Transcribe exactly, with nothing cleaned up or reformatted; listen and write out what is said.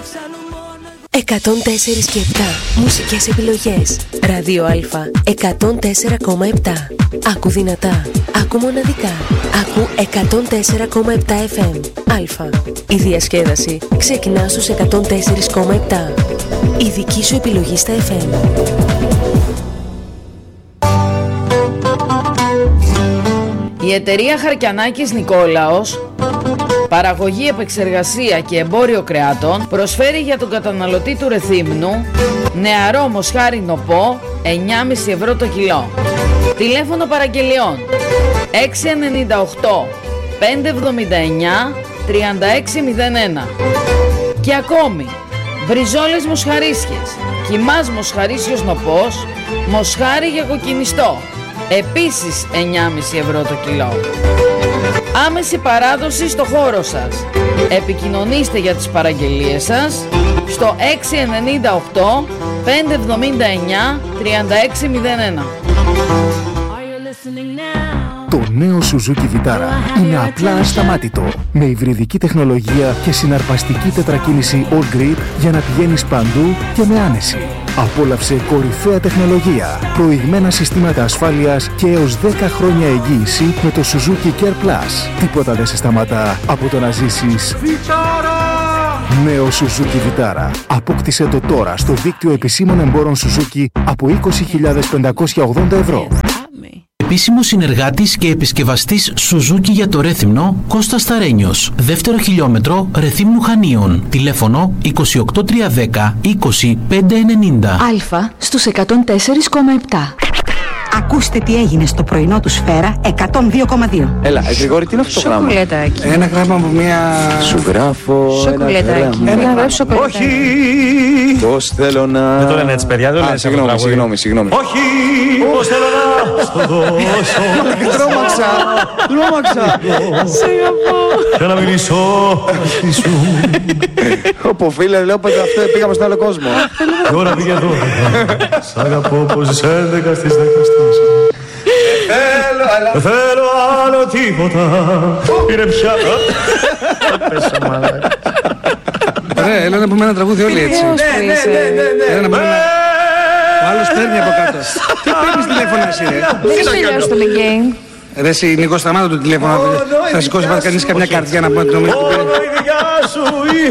εκατόν τέσσερα και επτά μουσικές επιλογές. Ράδιο Α εκατόν τέσσερα κόμμα επτά. Άκου δυνατά, άκου μοναδικά. Άκου εκατόν τέσσερα κόμμα επτά εφ εμ. Α. Η διασκέδαση ξεκινά στους εκατόν τέσσερα κόμμα επτά. Η δική σου επιλογή στα εφ εμ. Η εταιρεία Χαρκιανάκης Νικόλαος, παραγωγή, επεξεργασία και εμπόριο κρεάτων, προσφέρει για τον καταναλωτή του Ρεθύμνου νεαρό μοσχάρι νοπό εννιά κόμμα πέντε ευρώ το κιλό. Τηλέφωνο παραγγελιών έξι εννιά οκτώ πέντε εβδομήντα εννιά τριάντα έξι μηδέν ένα. Και ακόμη μπριζόλες μοσχαρίσιες, κιμάς μοσχαρίσιος νοπός, μοσχάρι για κοκκινιστό, επίσης εννιά κόμμα πέντε ευρώ το κιλό. Άμεση παράδοση στο χώρο σας. Επικοινωνήστε για τις παραγγελίες σας στο έξι εννιά οκτώ πέντε εβδομήντα εννιά τριάντα έξι μηδέν ένα. Το νέο Suzuki Vitara είναι απλά ασταμάτητο. Με υβριδική τεχνολογία και συναρπαστική τετρακίνηση All Grip για να πηγαίνεις παντού και με άνεση. Απόλαυσε κορυφαία τεχνολογία, προηγμένα συστήματα ασφάλειας και έως δέκα χρόνια εγγύηση με το Suzuki Care Plus. Τίποτα δεν σε σταματά από το να ζήσεις Vitara! Νέο Suzuki Vitara. Απόκτησε το τώρα στο δίκτυο επισήμων εμπόρων Suzuki από είκοσι χιλιάδες πεντακόσια ογδόντα ευρώ. Επίσημος συνεργάτης και επισκευαστής Suzuki για το Ρέθυμνο, Κώστας Ταρένιος. Δεύτερο χιλιόμετρο Ρεθύμνου Χανίων. Τηλέφωνο είκοσι οκτώ τριακόσια δέκα είκοσι πέντε ενενήντα. Α στους εκατόν τέσσερα κόμμα επτά. Ακούστε τι έγινε στο πρωινό του Σφαίρα εκατόν δύο κόμμα δύο. Έλα, ε, Γρηγόρη, τι είναι αυτό το γράμμα? Σοκολατάκι. Ένα γράμμα από μια... Σου γράφω σοκολατάκι. Ένα γράμμα σοκολατάκι. Όχι! Πώς θέλω να... Δεν το λένε έτσι, παιδιά, δεν το λένε. Συγγνώμη, συγγνώμη, συγγνώμη. Όχι! Πώς θέλω να στο δώσω. Τρόμαξα! Τρόμαξα! Σε αγαπώ. Και να μιλήσω στη σου. Ωπω φίλε, λέω πως αυτό πήγαμε στον άλλο κόσμο. Η ώρα πήγε εδώ. Σ' αγαπώ πως τις έντεκα στις δέκα στις. Δεν θέλω άλλο τίποτα. Είναι πια. Πέσα μαλάκα. Ωραία, έλα να πούμε ένα τραγούδι όλοι έτσι. Ναι, ναι, ναι. Έλα να πούμε ένα... Ο άλλος παίρνει από κάτω. Τι παίρνεις τηλέφωνα εσύ ρε? Δεν είσαι τελειώσει το game. Ρε εσύ Νίκο, σταμάτα το τηλέφωνο. Θα σηκώσει πάλι κανείς καμιά καρδιά να πούμε την ομιλία του.